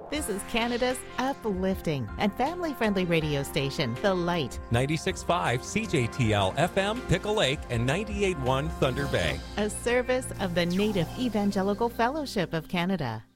This is Canada's uplifting and family-friendly radio station, The Light. 96.5 CJTL FM, Pickle Lake, and 98.1 Thunder Bay. A service of the Native Evangelical Fellowship of Canada.